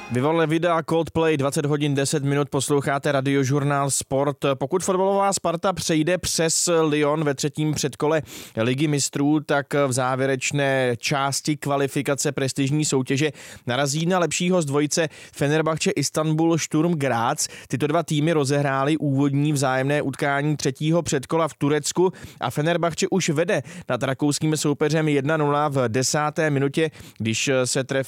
Vyvolali videa Coldplay, 20 hodin 10 minut, posloucháte Radiožurnál Sport. Pokud fotbalová Sparta přejde přes Lyon ve třetím předkole Ligy mistrů, tak v závěrečné části kvalifikace prestižní soutěže narazí na lepšího z dvojice Fenerbahce Istanbul Sturm Graz. Tyto dva týmy rozehrály úvodní vzájemné utkání třetího předkola v Turecku a Fenerbahce už vede nad rakouským soupeřem 1-0 v 10. minutě, když se trefil